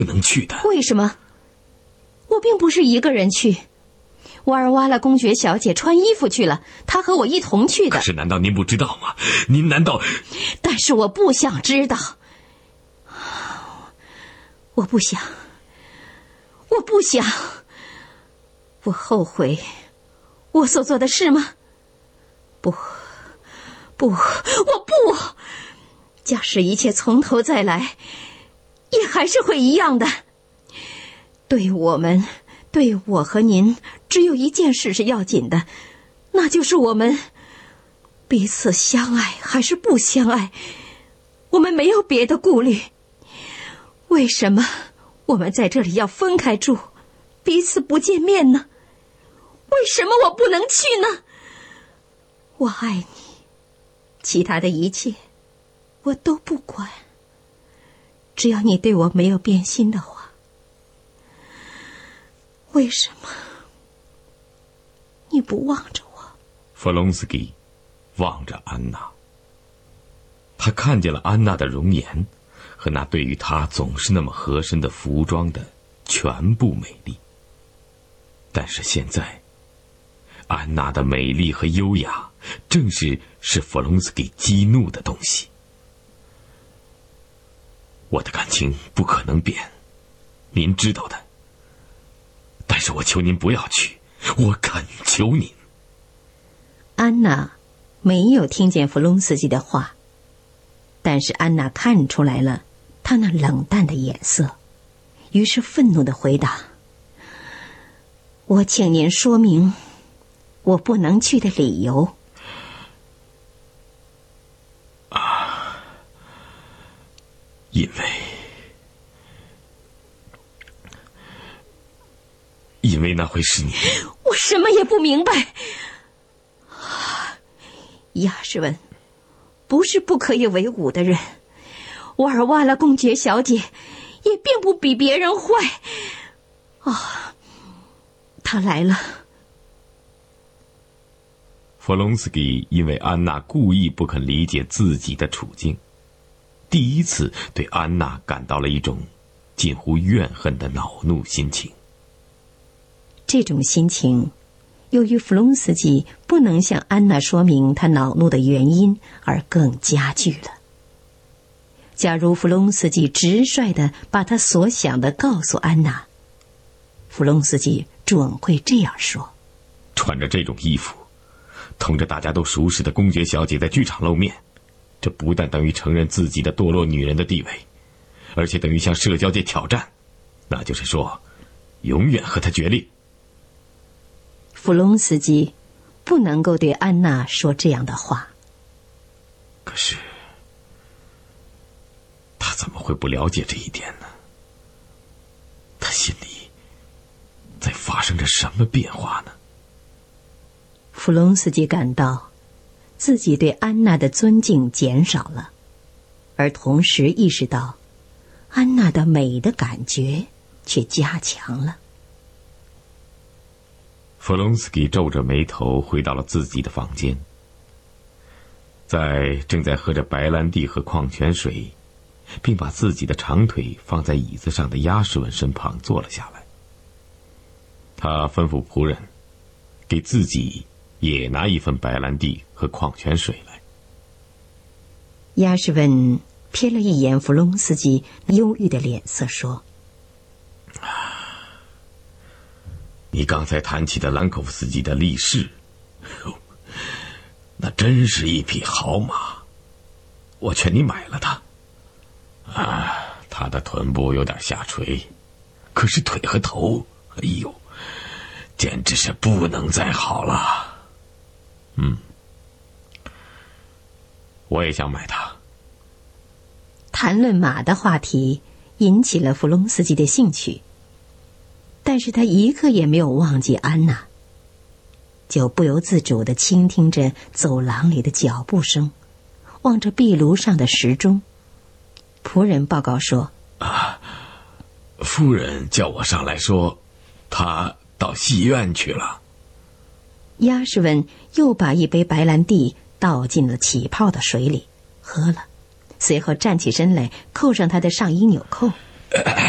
不能去的。 为什么？我并不是一个人去，瓦尔瓦拉公爵小姐穿衣服去了，她和我一同去的。 可是难道您不知道吗？您难道…… 但是我不想知道，我不想，我后悔我所做的事吗？不，我不。假使一切从头再来，也还是会一样的。对我和您，只有一件事是要紧的，那就是我们彼此相爱还是不相爱。我们没有别的顾虑。为什么我们在这里要分开住，彼此不见面呢？为什么我不能去呢？我爱你，其他的一切我都不管，只要你对我没有变心的话。为什么你不望着我？ 弗隆斯基望着安娜，他看见了安娜的容颜和那对于他总是那么合身的服装的全部美丽。但是现在，安娜的美丽和优雅正是使弗隆斯基激怒的东西。我的感情不可能变，您知道的。但是我求您不要去，我恳求您。 安娜没有听见弗隆斯基的话，但是安娜看出来了他那冷淡的眼色，于是愤怒地回答：我请您说明我不能去的理由。 因为那会是你。 我什么也不明白。亚什文不是不可以为伍的人，瓦尔瓦拉公爵小姐也并不比别人坏。她来了。 弗隆斯基因为安娜故意不肯理解自己的处境，第一次对安娜感到了一种近乎怨恨的恼怒心情。 这种心情由于弗隆斯基不能向安娜说明他恼怒的原因而更加剧了。假如弗隆斯基直率地把他所想的告诉安娜，弗隆斯基准会这样说： 穿着这种衣服，同着大家都熟识的公爵小姐在剧场露面，这不但等于承认自己的堕落女人的地位，而且等于向社交界挑战，那就是说永远和她决裂。 弗隆斯基不能够对安娜说这样的话。 可是他怎么会不了解这一点呢？他心里在发生着什么变化呢？ 弗隆斯基感到自己对安娜的尊敬减少了，而同时意识到安娜的美的感觉却加强了。 弗隆斯基皱着眉头回到了自己的房间，在正在喝着白兰地和矿泉水，并把自己的长腿放在椅子上的亚什文身旁坐了下来。他吩咐仆人给自己也拿一份白兰地和矿泉水来。 亚什文瞥了一眼弗隆斯基忧郁的脸色，说： 你刚才谈起的兰科夫斯基的力士，那真是一匹好马，我劝你买了它。他的臀部有点下垂，可是腿和头，哎呦，简直是不能再好了。我也想买它。 谈论马的话题引起了弗隆斯基的兴趣，但是他一刻也没有忘记安娜，就不由自主地倾听着走廊里的脚步声，望着壁炉上的时钟。仆人报告说： 夫人叫我上来说，她到戏院去了。 亚什文又把一杯白兰地倒进了起泡的水里，喝了，随后站起身来，扣上他的上衣纽扣。